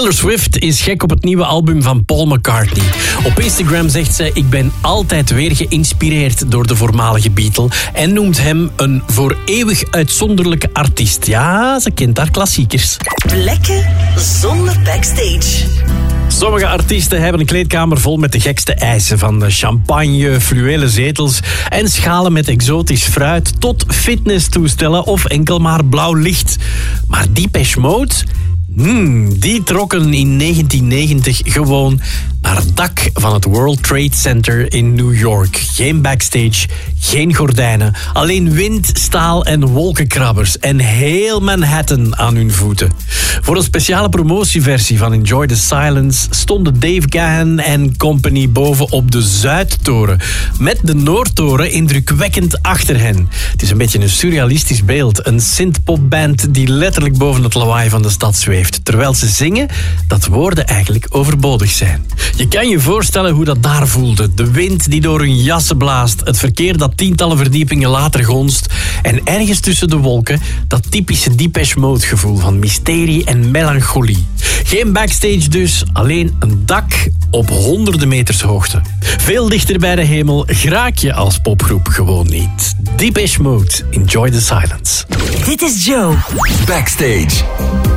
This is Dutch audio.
Taylor Swift is gek op het nieuwe album van Paul McCartney. Op Instagram zegt zij: ik ben altijd weer geïnspireerd door de voormalige Beatle en noemt hem een voor eeuwig uitzonderlijke artiest. Ja, ze kent haar klassiekers. Plekken zonder backstage. Sommige artiesten hebben een kleedkamer vol met de gekste eisen. Van champagne, fluwelen zetels en schalen met exotisch fruit tot fitnesstoestellen of enkel maar blauw licht. Maar Depeche Mode, die trokken in 1990 gewoon naar het dak van het World Trade Center in New York. Geen backstage, geen gordijnen, alleen wind, staal en wolkenkrabbers. En heel Manhattan aan hun voeten. Voor een speciale promotieversie van Enjoy the Silence stonden Dave Gahan en company boven op de Zuidtoren. Met de Noordtoren indrukwekkend achter hen. Het is een beetje een surrealistisch beeld. Een synthpopband die letterlijk boven het lawaai van de stad zweeft. Terwijl ze zingen dat woorden eigenlijk overbodig zijn. Je kan je voorstellen hoe dat daar voelde. De wind die door hun jassen blaast. Het verkeer dat tientallen verdiepingen later gonst. En ergens tussen de wolken dat typische Depeche Mode gevoel van mysterie en melancholie. Geen backstage dus, alleen een dak op honderden meters hoogte. Veel dichter bij de hemel raak je als popgroep gewoon niet. Depeche Mode, Enjoy the Silence. Dit is Joe. Backstage.